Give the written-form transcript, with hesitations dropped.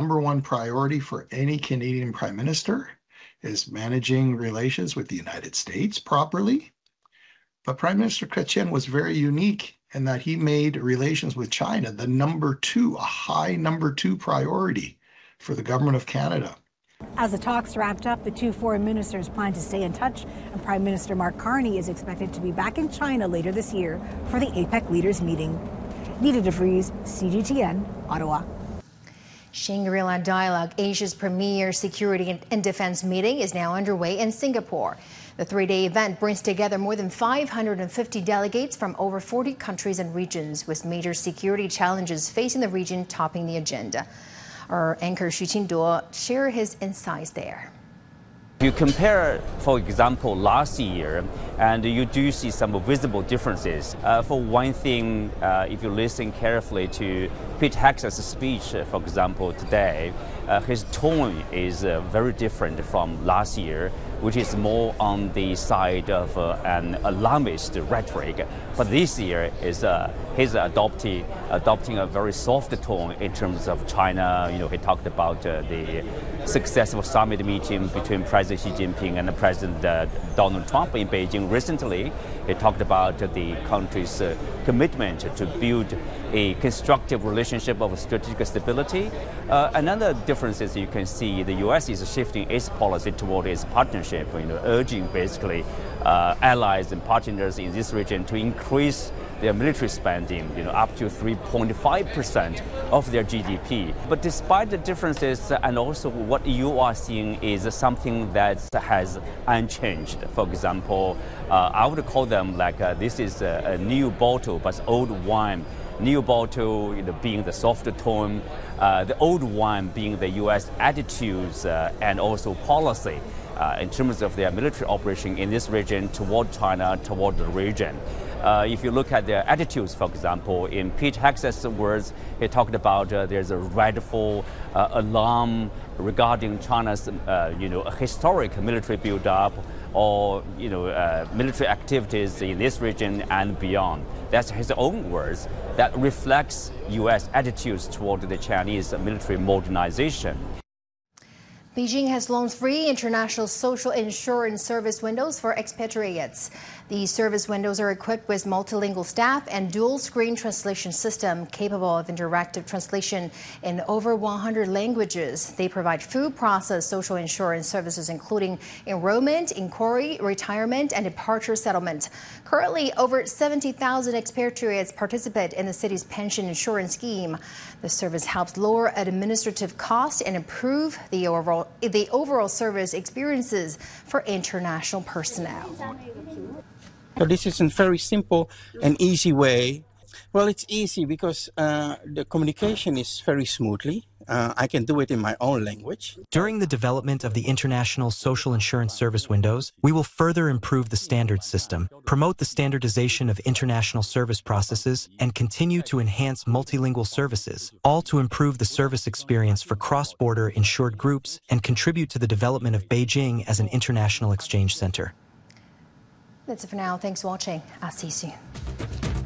number one priority for any Canadian Prime Minister is managing relations with the United States properly. But Prime Minister Chrétien was very unique in that he made relations with China the number two, a high number two priority for the government of Canada. As the talks wrapped up, the two foreign ministers plan to stay in touch, and Prime Minister Mark Carney is expected to be back in China later this year for the APEC leaders meeting. Nita DeVries, CGTN, Ottawa. Shangri-La Dialogue, Asia's premier security and defense meeting, is now underway in Singapore. The three-day event brings together more than 550 delegates from over 40 countries and regions, with major security challenges facing the region topping the agenda. Our anchor Xu Qingduo shares his insights there. If you compare, for example, last year, and you do see some visible differences. For one thing, if you listen carefully to Pete Hegseth's speech, for example, today, his tone is very different from last year, which is more on the side of an alarmist rhetoric. But this year is he's adopting a very soft tone in terms of China. You know, he talked about the successful summit meeting between President Xi Jinping and President Donald Trump in Beijing recently. He talked about the country's commitment to build a constructive relationship of strategic stability. Another difference is you can see the U.S. is shifting its policy toward its partnership, urging basically allies and partners in this region to increase their military spending, up to 3.5% of their GDP. But despite the differences, and also what you are seeing is something that has unchanged. For example, I would call them like this is a new bottle, but old wine. New bottle being the soft tone, the old wine being the U.S. attitudes and also policy in terms of their military operation in this region toward China, toward the region. If you look at their attitudes, for example, in Pete Hegseth's words, he talked about there's a rightful alarm regarding China's, historic military build-up or, military activities in this region and beyond. That's his own words. That reflects U.S. attitudes toward the Chinese military modernization. Beijing has launched free international social insurance service windows for expatriates. These service windows are equipped with multilingual staff and dual-screen translation system capable of interactive translation in over 100 languages. They provide full process social insurance services, including enrollment, inquiry, retirement, and departure settlement. Currently, over 70,000 expatriates participate in the city's pension insurance scheme. The service helps lower administrative costs and improve the overall service experiences for international personnel. So this is a very simple and easy way. Well, it's easy because the communication is very smoothly. I can do it in my own language. During the development of the International Social Insurance Service windows, we will further improve the standard system, promote the standardization of international service processes, and continue to enhance multilingual services, all to improve the service experience for cross-border insured groups and contribute to the development of Beijing as an international exchange center. That's it for now. Thanks for watching. I'll see you soon.